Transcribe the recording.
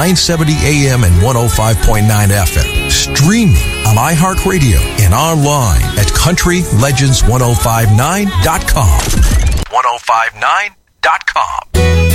970 AM and 105.9 FM. Streaming on iHeartRadio and online at countrylegends1059.com. 1059.com.